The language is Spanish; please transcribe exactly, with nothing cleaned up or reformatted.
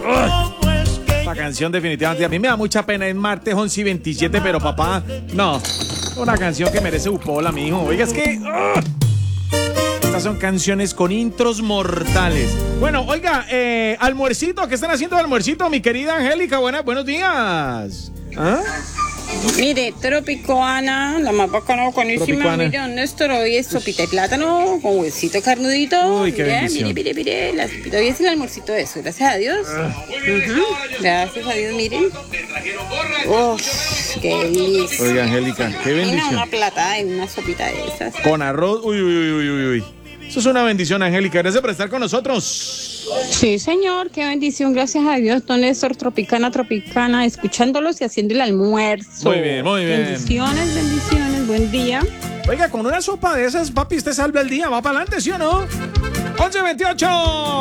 La canción definitivamente, a mí me da mucha pena, es martes once y veintisiete, pero papá, no, una canción que merece upola, mijo. Oiga, es que ¡uh! Estas son canciones con intros mortales. Bueno, oiga, eh, almuercito, ¿qué están haciendo de almuercito, mi querida Angélica? Buenas, buenos días. ¿Ah? Mire, tropicoana, la más bacana, buenísima. Tropicoana. Mire, ¿dónde estoy? Hoy es sopita de plátano con huesito carnudito. Uy, qué mire, bendición. mire, mire, mire, la sopita. Hoy es el almuercito de eso, gracias a Dios. Ujú. Gracias a Dios, miren. Uf, qué delicia. Oiga, Angélica, qué Mira, bendición. una plata en una sopita de esas. Con arroz, uy, uy, uy, uy, uy, uy. Eso es una bendición, Angélica. Gracias por estar con nosotros. Sí, señor, qué bendición, gracias a Dios, don Néstor, Tropicana, Tropicana, escuchándolos y haciendo el almuerzo. Muy bien, muy bien. Bendiciones, bendiciones, buen día. Oiga, con una sopa de esas, papi, usted salva el día, va para adelante, ¿sí o no? once veintiocho